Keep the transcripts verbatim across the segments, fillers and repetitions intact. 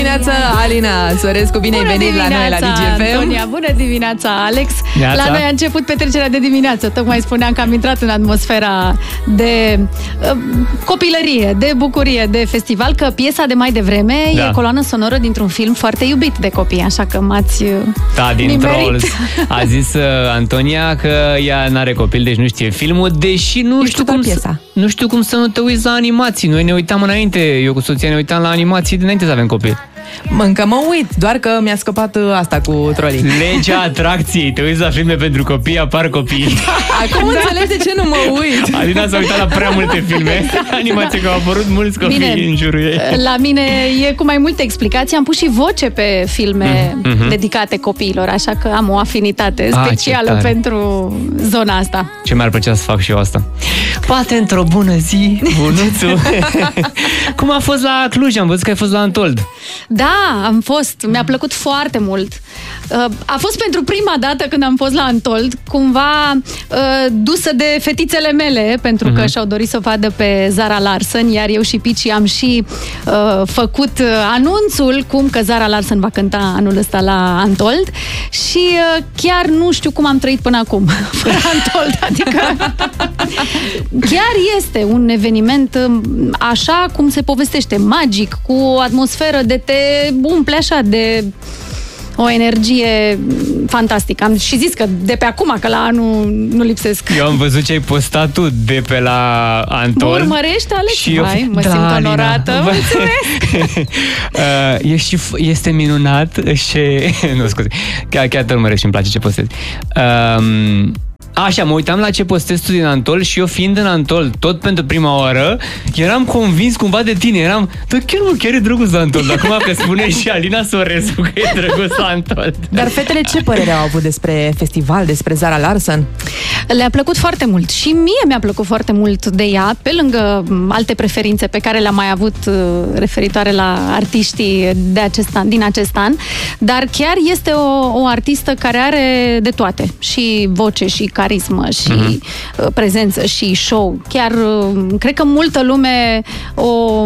dimineața, Alina Sorescu, bine ai venit la noi la D G F M. Antonia, bună dimineața, Alex. Neața. La noi a început petrecerea de dimineață. Tocmai spuneam că am intrat în atmosfera de uh, copilărie, de bucurie, de festival, că piesa de mai devreme da. e coloană sonoră dintr-un film foarte iubit de copii, așa că m-ați uh, Da, din nimerit. Trolls. A zis uh, Antonia că ea n-are copil, deci nu știe filmul, deși nu știu cum, piesa. nu știu cum să nu te uiți la animații. Noi ne uitam înainte, eu cu soția ne uitam la animații dinainte să avem copil. Mă, încă mă uit, doar că mi-a scăpat asta cu trolii. Legea atracției, te uiți la filme pentru copii, apar copii. Acum da. înțelegi de ce nu mă uit. Alina s-a uitat la prea multe filme animații, că au apărut mulți copii Bine, în jurul ei. La mine e cu mai multe explicații. Am pus și voce pe filme mm-hmm. dedicate copiilor, așa că am o afinitate Ah, specială pentru zona asta. Ce mi-ar plăcea să fac și eu asta. Poate într-o bună zi, bunuțu. Cum a fost la Cluj? Am văzut că ai fost la Antold. Da, am fost. Mi-a plăcut foarte mult. A fost pentru prima dată când am fost la Antold, cumva dusă de fetițele mele, pentru că uh-huh. și-au dorit să o vadă pe Zara Larsson, iar eu și Pici am și uh, făcut anunțul cum că Zara Larsson va cânta anul ăsta la Antold și uh, chiar nu știu cum am trăit până acum fără Antold, adică chiar este un eveniment așa cum se povestește, magic, cu o atmosferă de te umple așa de o energie fantastică. Am și zis că de pe acum, că la anul nu lipsesc. Eu am văzut ce ai postat tu de pe la Antold. Mă urmărești, Alex? Și eu... Hai, mă da, simt Alina. onorată. Mulțumesc! uh, ești, este minunat și... nu, scuze. Chiar, chiar te urmăresc și îmi place ce postezi. Um... Așa, mă uitam la ce postezi tu din Antold și eu fiind în Antold tot pentru prima oară, eram convins cumva de tine, eram, da, chiar mă, chiar e drăguț la Antold, acum că spune și Alina Sorescu că e drăguț la Antold. Dar fetele ce părere au avut despre festival, despre Zara Larsson? Le-a plăcut foarte mult și mie mi-a plăcut foarte mult de ea, pe lângă alte preferințe pe care le-am mai avut referitoare la artiștii de acest an, din acest an, dar chiar este o, o artistă care are de toate, și voce, și carismă, și mm-hmm. prezență, și show. Chiar cred că multă lume o,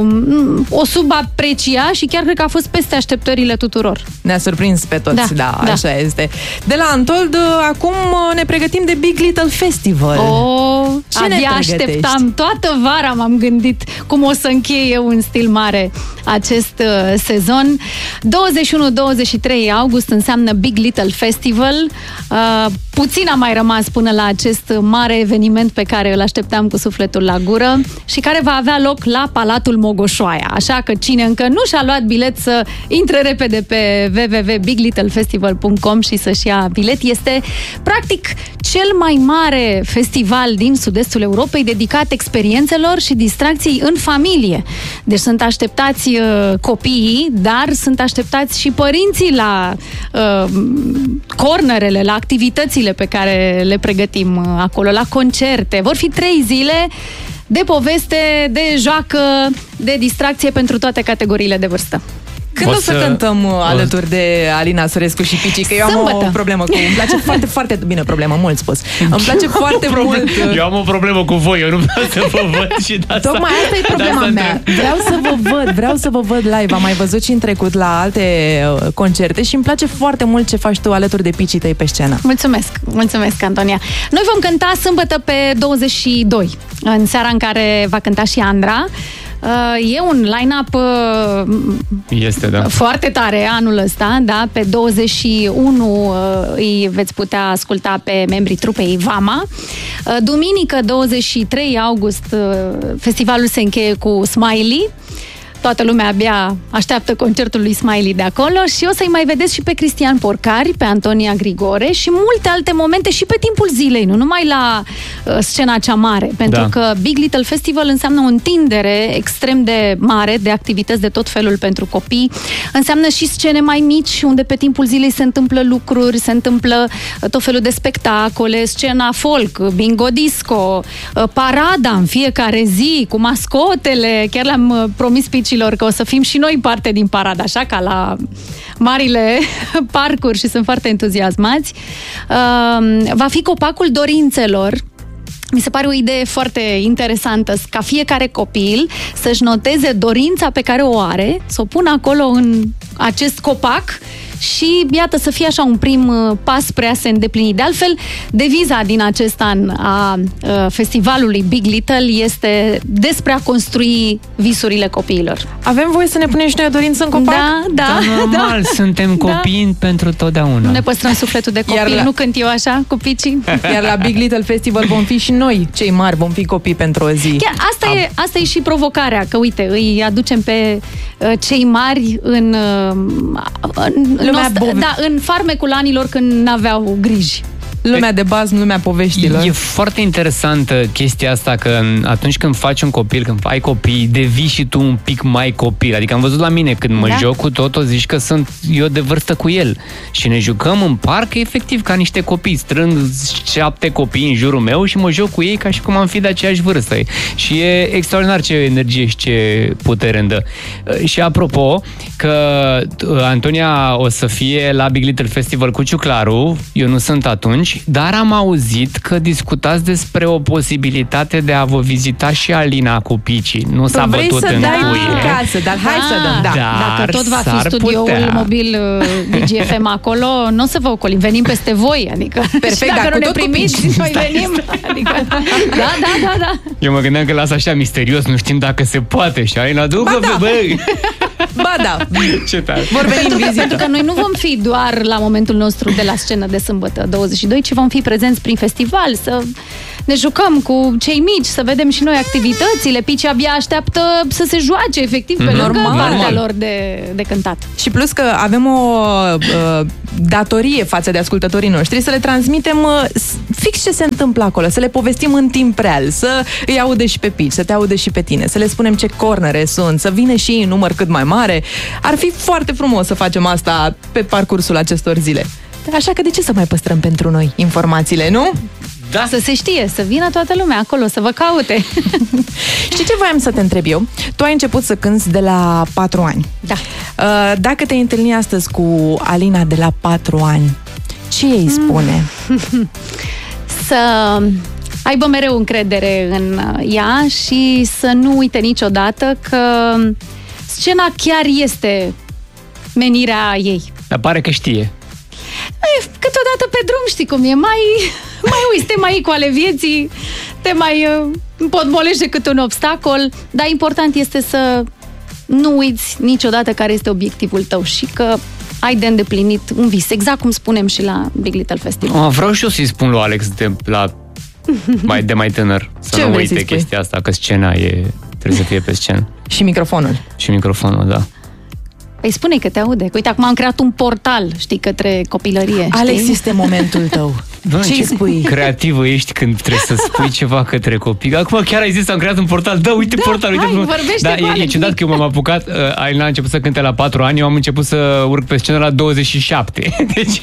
o subaprecia și chiar cred că a fost peste așteptările tuturor. Ne-a surprins pe toți, da, da, da. Așa este. De la Antold, acum ne pregătim de Big Little Festival. Oh, ce abia așteptam. Toată vara m-am gândit cum o să încheie un stil mare acest uh, sezon. douăzeci și unu douăzeci și trei august înseamnă Big Little Festival. Uh, puțin a mai rămas până la acest mare eveniment pe care îl așteptam cu sufletul la gură și care va avea loc la Palatul Mogoșoaia. Așa că cine încă nu și-a luat bilet să intre repede pe w w w punct big little festival punct com și să-și ia bilet. Este practic cel mai mare festival din sud-estul Europei dedicat experiențelor și distracției în familie. Deci sunt așteptați uh, copiii, dar sunt așteptați și părinții la uh, cornerele, la activitățile pe care le pregătim uh, acolo, la concerte. Vor fi trei zile de poveste, de joacă, de distracție pentru toate categoriile de vârstă. Când o, o să, să cântăm o... alături de Alina Sorescu și Pici? Că eu Sâmbătă. am o problemă cu... Îmi place foarte, foarte... Bine, problemă, mult spus. Îmi place foarte mult... Eu am o problemă cu voi, eu nu vreau să vă văd și de asta... Tocmai asta e problema mea. Vreau să vă văd, vreau să vă văd live. Am mai văzut și în trecut la alte concerte și îmi place foarte mult ce faci tu alături de Picii tăi pe scenă. Mulțumesc, mulțumesc, Antonia. Noi vom cânta sâmbătă pe douăzeci și doi, în seara în care va cânta și Andra. E un line-up este, da. foarte tare anul ăsta, da? Pe douăzeci și unu îi veți putea asculta pe membrii trupei Vama. Duminică, douăzeci și trei august, festivalul se încheie cu Smiley. Toată lumea abia așteaptă concertul lui Smiley de acolo și o să-i mai vedeți și pe Cristian Porcari, pe Antonia Grigore și multe alte momente și pe timpul zilei, nu numai la uh, scena cea mare, pentru da. că Big Little Festival înseamnă o întindere extrem de mare de activități de tot felul pentru copii, înseamnă și scene mai mici unde pe timpul zilei se întâmplă lucruri, se întâmplă tot felul de spectacole, scena folk, bingo disco, uh, parada în fiecare zi cu mascotele, chiar le-am uh, promis Pici că o să fim și noi parte din parada, așa ca la marile parcuri și sunt foarte entuziasmați. Uh, va fi copacul dorințelor. Mi se pare o idee foarte interesantă ca fiecare copil să-și noteze dorința pe care o are, să o pună acolo în acest copac și iată să fie așa un prim pas spre a se îndeplini. De altfel, deviza din acest an a festivalului Big Little este despre a construi visurile copiilor. Avem voie să ne punem și noi o dorință în copac? Da, da. Da, normal, da. Suntem copii da. pentru totdeauna. Nu ne păstrăm sufletul de copil, la... nu cânt eu așa cu picii. Iar la Big Little Festival vom fi și noi, cei mari, vom fi copii pentru o zi. Chiar asta, Am... e, asta e și provocarea, că uite, îi aducem pe uh, cei mari în, uh, în, nostă, da, în farmecul anilor când n-aveau griji. Lumea de bază, lumea poveștilor. E foarte interesantă chestia asta, că atunci când faci un copil, când ai copii, devii și tu un pic mai copil. Adică am văzut la mine, când mă da. joc cu Toto, zici că sunt eu de vârstă cu el. Și ne jucăm în parc, efectiv, ca niște copii. Strâng șapte copii în jurul meu și mă joc cu ei ca și cum am fi de aceeași vârstă. Și e extraordinar ce energie și ce putere îmi dă. Și apropo, că Antonia o să fie la Big Little Festival cu Ciuclaru, eu nu sunt atunci, dar am auzit că discutați despre o posibilitate de a vă vizita și Alina cu Picii. Nu s-a bătut în cuie. Casă, dar hai da, să dăm. Da. Dacă tot va fi studioul putea. mobil D G F M acolo, nu o să vă ocolim. Venim peste voi, adică. Perfect, și dacă da, nu ne primiți, noi stai, venim. stai. Adică, da, da, da, da. Eu mă gândeam că las așa misterios, nu știm dacă se poate. Și Alina, ducă ba, da. băi. Ba da. Ce tare. Vor veni în vizită. Pentru că noi nu vom fi doar la momentul nostru de la scenă de sâmbătă douăzeci și doi, ci vom fi prezenți prin festival, să ne jucăm cu cei mici, să vedem și noi activitățile. Pici abia așteaptă să se joace, efectiv, pe lângă partea lor de, de cântat. Și plus că avem o uh, datorie față de ascultătorii noștri să le transmitem uh, fix ce se întâmplă acolo, să le povestim în timp real, să îi aude și pe Pici, să te aude și pe tine, să le spunem ce cornere sunt, să vină și în număr cât mai mare. Ar fi foarte frumos să facem asta pe parcursul acestor zile. Așa că de ce să mai păstrăm pentru noi informațiile, nu? Da. Să se știe, să vină toată lumea acolo, să vă caute. Știi ce voiam să te întreb eu? Tu ai început să cânți de la patru ani. Da. Dacă te întâlni astăzi cu Alina de la patru ani, ce îi spune? Mm. Să aibă mereu încredere în ea și să nu uite niciodată că scena chiar este menirea ei. Dar pare că știe. Câteodată pe drum, știi cum e, mai, mai uiți, te mai iei cu ale vieții, te mai uh, împotmolește câte un obstacol, dar important este să nu uiți niciodată care este obiectivul tău și că ai de îndeplinit un vis, exact cum spunem și la Big Little Festival. Oh, vreau și eu să-i spun lui Alex de, la, mai, de mai tânăr, să ce nu uite chestia asta, că scena e, trebuie să fie pe scenă. Și microfonul. Și microfonul, da. Păi spune că te aude. Uite, acum am creat un portal, știi, către copilărie. Alex, știi? este momentul tău. Ce îi spui? Creativă ești când trebuie să spui ceva către copii. Acum chiar ai zis, am creat un portal. Da, uite da, portalul. Hai, uite, da, e, e ciudat că eu m-am apucat, uh, Alina a început să cânte la patru ani, eu am început să urc pe scenă la douăzeci și șapte. Deci...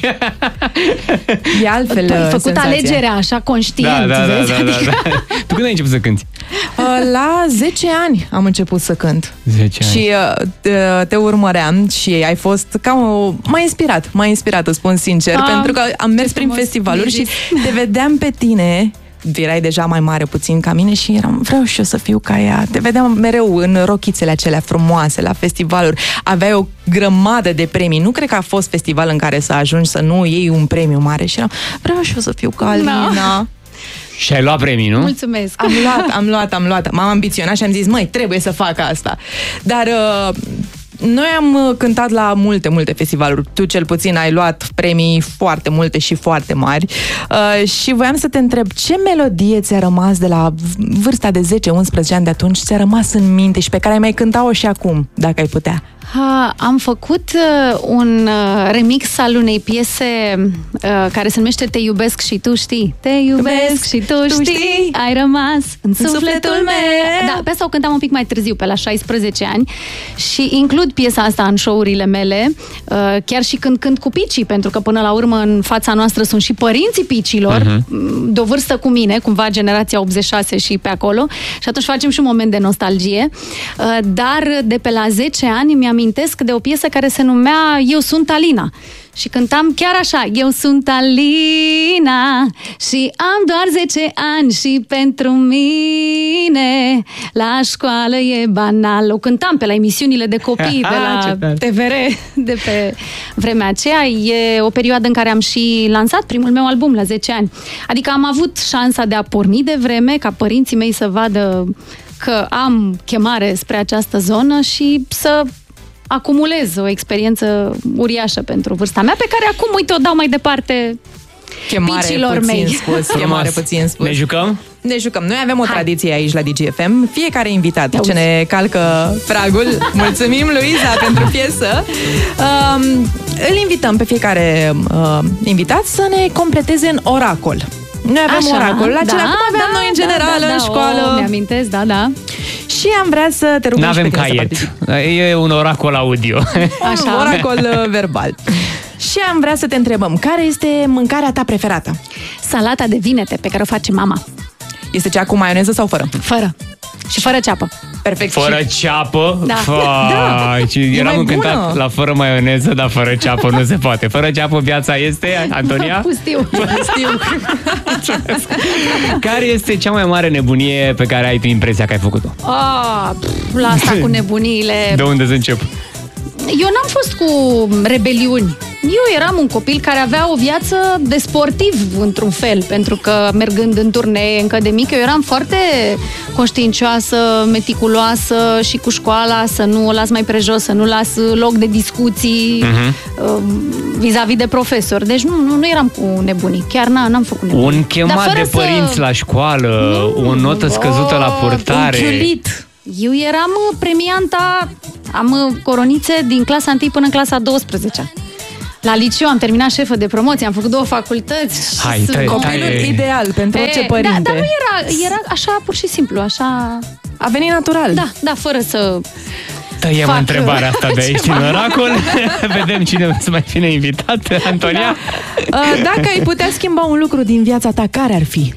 E altfel tu ai făcut senzația. alegerea așa conștient. Da, da, da, vezi? da, da, da. Tu când ai început să cânti? Uh, la zece ani am început să cânt. zece ani. Și uh, te, te urmăream și ai fost ca o... M-ai inspirat, m-ai inspirat, îți spun sincer, ah, pentru că am mers prin festivaluri și te vedeam pe tine, erai deja mai mare puțin ca mine și eram, vreau și eu să fiu ca ea. Te vedeam mereu în rochițele acelea frumoase la festivaluri. Aveai o grămadă de premii. Nu cred că a fost festival în care să ajungi să nu iei un premiu mare și eram, vreau și eu să fiu ca Alina. No. Și ai luat premii, nu? Mulțumesc. Am luat, am luat, am luat. M-am ambiționat și am zis, măi, trebuie să fac asta. Dar... Uh, noi am cântat la multe, multe festivaluri. Tu cel puțin ai luat premii foarte multe și foarte mari. Uh, și voiam să te întreb, ce melodie ți-a rămas de la vârsta de zece unsprezece ani de atunci, ți-a rămas în minte și pe care ai mai cântat-o și acum, dacă ai putea? Ha, am făcut uh, un uh, remix al unei piese uh, care se numește Te iubesc și tu știi. Te iubesc și tu, tu știi, știi, ai rămas în sufletul, sufletul meu. Da, pe asta o cântam un pic mai târziu, pe la șaisprezece ani și includ piesa asta în show-urile mele, uh, chiar și când cânt cu picii, pentru că până la urmă în fața noastră sunt și părinții picilor, uh-huh. de o vârstă cu mine, cumva generația optzeci și șase și pe acolo, și atunci facem și un moment de nostalgie. Uh, dar de pe la zece ani mi-am amintesc de o piesă care se numea Eu sunt Alina. Și cântam chiar așa, eu sunt Alina și am doar zece ani și pentru mine la școală e banal. O cântam pe la emisiunile de copii de la T V R de pe vremea aceea. E o perioadă în care am și lansat primul meu album la zece ani. Adică am avut șansa de a porni de vreme, ca părinții mei să vadă că am chemare spre această zonă și să acumulez o experiență uriașă pentru vârsta mea, pe care acum, uite, o dau mai departe chemare picilor puțin mei. Spus, chemare puțin spus. Ne jucăm? Ne jucăm. Noi avem o Hai. tradiție aici la D G F M. Fiecare invitat Auzi. ce ne calcă pragul, mulțumim, Luiza, pentru piesă. Um, îl invităm pe fiecare uh, invitat să ne completeze în oracol. Noi avem Așa, oracol, la da, cele cum aveam da, noi în da, general da, da, în școală. O, mi-amintesc, da, da. Și am vrea să te rugăm și N-avem pe tine caiet. să participi. E un oracol audio. Așa. Un oracol uh, verbal. Și am vrea să te întrebăm, care este mâncarea ta preferată? Salata de vinete pe care o face mama. Este cea cu maioneză sau fără? Fără. Și fără ceapă. Perfect. Fără Și ceapă? Da. Fai, Da. E eram mai încântat bună. la fără maioneză, dar fără ceapă nu se poate. Fără ceapă viața este, Antonia? Pustiu. știu. Care este cea mai mare nebunie pe care ai tu impresia că ai făcut-o? Ah, pf, la asta cu nebuniile. De unde să încep? Eu n-am fost cu rebeliuni. Eu eram un copil care avea o viață de sportiv, într-un fel, pentru că mergând în turnee încă de mică, eu eram foarte conștiincioasă, meticuloasă și cu școala, să nu o las mai prejos, să nu las loc de discuții uh-huh. vis-a-vis de profesori. Deci nu, nu, nu eram cu nebunii. Chiar n- n-am făcut nebunii. Un chemat Dar de fără părinți să... la școală, Nu. o notă scăzută la purtare. Un chiulit. Eu eram uh, premianta, am uh, coronițe din clasa întâi până în clasa a douăsprezecea. La liceu am terminat șefă de promoție, am făcut două facultăți. Hai, Sunt tai- Copilul tai- ideal pentru E, orice da, părinte. dar nu era, era așa pur și simplu, așa... A venit natural. Da, da, fără să... Tăiem Fac întrebarea asta de aici ceva. din oracol. Vedem cine să mai fie invitat. Antonia? Uh, Dacă ai putea schimba un lucru din viața ta, care ar fi?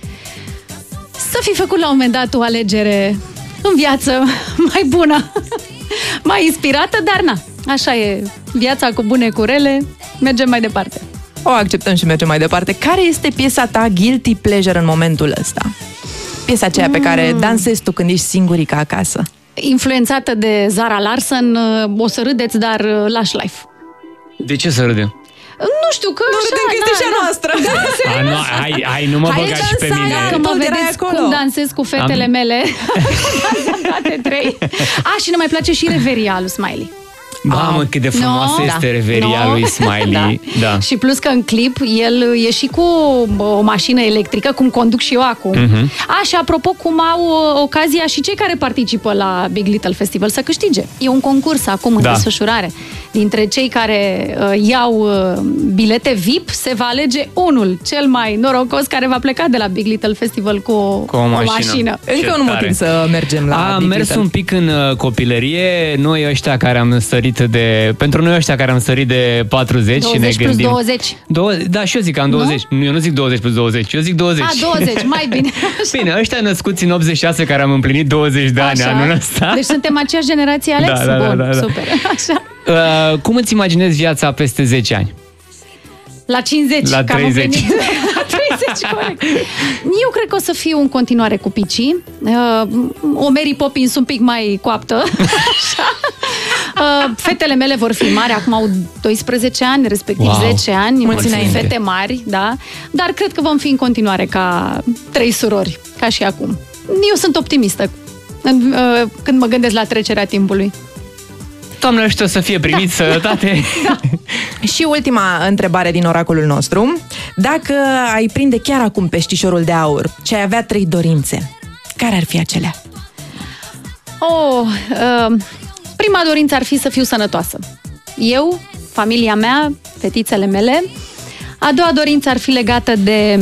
Să fi făcut la un moment dat o alegere în viață mai bună, mai inspirată, dar na, așa e viața cu bune cu rele, mergem mai departe. O acceptăm și mergem mai departe. Care este piesa ta guilty pleasure în momentul ăsta? Piesa aceea pe care dansezi tu când ești singurică acasă. Influențată de Zara Larsson, o să râdeți, dar lași life. De ce să râdem? Nu știu, că Nu așa, râdem că este na, și a na. noastră. A, nu, hai, hai, nu mă Hai, băga și pe dansai, mine. Că mă Tu erai vedeți acolo. cum dansez cu fetele Am- mele. Dansăm toate trei. A, și ne mai place și reveria lui Smiley. Mamă, cât de frumoasă No, este da. reveria No. lui Smiley. Da. Da. Și plus că în clip el e și cu o mașină electrică, cum conduc și eu acum. Mhm. A, și apropo, cum au uh, ocazia și cei care participă la Big Little Festival să câștige. E un concurs acum în Da. desfășurare. Dintre cei care uh, iau uh, bilete V I P, se va alege unul, cel mai norocos, care va pleca de la Big Little Festival cu o, Cu o mașină. mașină. Încă Ce un tare. motiv să mergem la Am Big mers Little. un pic în uh, copilărie. Noi ăștia care am sărit de... Pentru noi ăștia care am sărit de patruzeci și ne douăzeci plus gândim... douăzeci. Două- Da, și eu zic că am douăzeci. Nu? Eu nu zic douăzeci plus douăzeci, eu zic douăzeci. A, douăzeci, mai bine. Bine, ăștia născuți în optzeci și șase care am împlinit douăzeci de ani Așa. anul ăsta. Deci suntem aceeași generație, Alex? Da, da, da, Bun, da, da. super. Așa. Uh, cum îți imaginezi viața peste zece ani? La cincizeci. La că am treizeci. împlinit. La treizeci, corect. Eu cred că o să fiu în continuare cu picii. Uh, o Mary Poppins un pic mai coaptă. Așa. Uh, fetele mele vor fi mari, acum au doisprezece ani, respectiv Wow. zece ani. Mulți Vor fi înainte. fete mari, da. Dar cred că vom fi în continuare ca trei surori, ca și acum. Eu sunt optimistă în, uh, când mă gândesc la trecerea timpului. Doamne, ăștia o să fie primiți da. sănătate. Da. Și ultima întrebare din oracolul nostru. Dacă ai prinde chiar acum peștișorul de aur și ai avea trei dorințe, care ar fi acelea? Oh, uh, prima dorință ar fi să fiu sănătoasă. Eu, familia mea, fetițele mele. A doua dorință ar fi legată de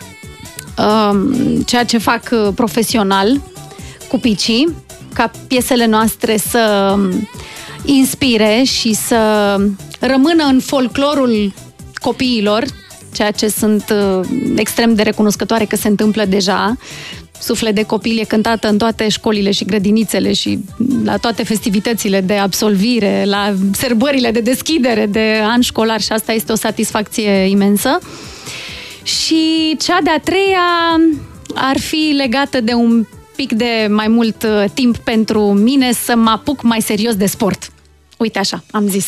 uh, ceea ce fac uh, profesional cu picii, ca piesele noastre să inspire și să rămână în folclorul copiilor, ceea ce sunt uh, extrem de recunoscătoare că se întâmplă deja. Suflet de copil e cântată în toate școlile și grădinițele și la toate festivitățile de absolvire, la sărbările de deschidere de an școlar și asta este o satisfacție imensă. Și cea de-a treia ar fi legată de un pic de mai mult timp pentru mine să mă apuc mai serios de sport. Uite așa, am zis.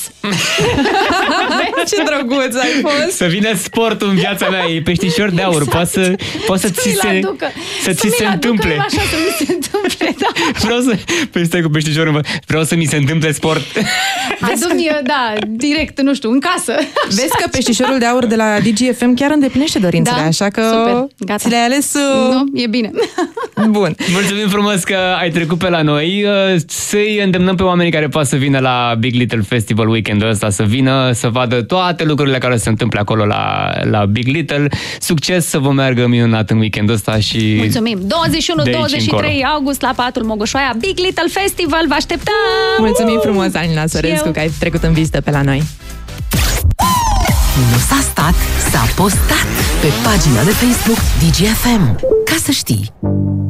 Ce drăguț ai fost! Să vină sportul în viața mea, e peștișor de aur. Exact. Poate să, poate să, ți se, să ți se întâmple. Așa, să mi se întâmple, da. Vreau să... Păi stai cu peștișorul, vreau să mi se întâmple sport. Adu-mi, da, direct, nu știu, în casă. Vezi că peștișorul de aur de la D G F M chiar îndeplinește dorințele, da? Așa că super, gata. ți le-ai ales... Nu, e bine. Bun. Mulțumim frumos că ai trecut pe la noi. Să-i îndemnăm pe oamenii care poate să vină la Big Little Festival weekendul ăsta, să vină, să vadă toate lucrurile care se întâmplă acolo la, la Big Little. Succes, să vă meargă minunat în weekendul ăsta și... Mulțumim! douăzeci și unu douăzeci și trei august la Patul Mogoșoaia, Big Little Festival, vă așteptăm! Mulțumim frumos, Alina Sărescu, că ai trecut în vizită pe la noi. Nu s-a stat, s-a postat pe pagina de Facebook D G F M. Ca să știi!